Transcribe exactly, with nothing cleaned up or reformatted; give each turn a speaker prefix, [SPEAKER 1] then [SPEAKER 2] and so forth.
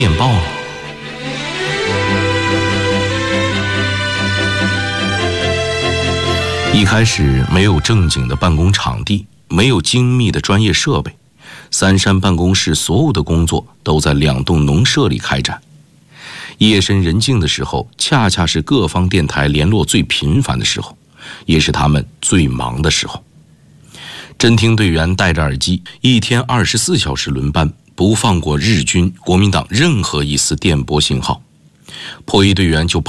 [SPEAKER 1] 电报。一开始没有正经的办公场地，没有精密的专业设备，三山办公室所有的工作都在两栋农舍里开展。夜深人静的时候，恰恰是各方电台联络最频繁的时候，也是他们最忙的时候。侦听队员戴着耳机，一天二十四小时轮班，不放过日军、国民党任何一丝电波信号。破译队员就